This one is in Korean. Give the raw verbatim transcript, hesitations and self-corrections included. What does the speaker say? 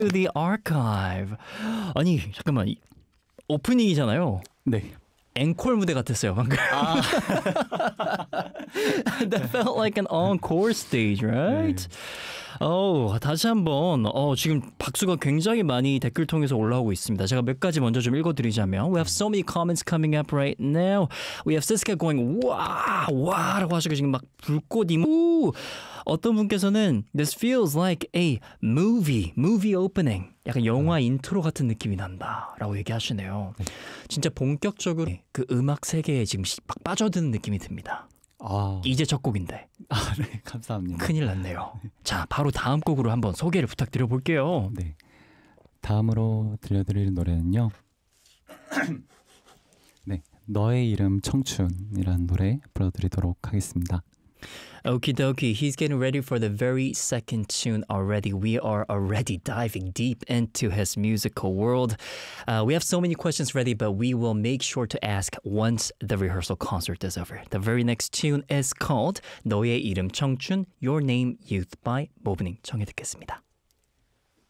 to the archive. 아니 잠깐만 이- 오프닝이잖아요. 네. 앵콜 무대 같았어요 방금. 아, That felt like an encore stage, right? 어, 다시 한번 어, 지금 박수가 굉장히 많이 댓글 통해서 올라오고 있습니다. 제가 몇 가지 먼저 좀 읽어드리자면 We have so many comments coming up right now. We have Siska going 와, 와라고 하시고 지금 막 불꽃 이모. 어떤 분께서는 This feels like a movie, movie opening. 약간 영화 인트로 같은 느낌이 난다라고 얘기하시네요. 진짜 본격적으로 그 음악 세계에 지금 막 빠져드는 느낌이 듭니다. 아, 이제 첫 곡인데 아, 네, 감사합니다. 큰일 났네요. 자, 바로 다음 곡으로 한번 소개를 부탁드려 볼게요. 네. 다음으로 들려드릴 노래는요. 네, 너의 이름 청춘이라는 노래 불러드리도록 하겠습니다. Okie dokie, he's getting ready for the very second tune already. We are already diving deep into his musical world. Uh, we have so many questions ready, but we will make sure to ask once the rehearsal concert is over. The very next tune is called 너의 이름 청춘, Your Name Youth by 모브닝 청해 듣겠습니다.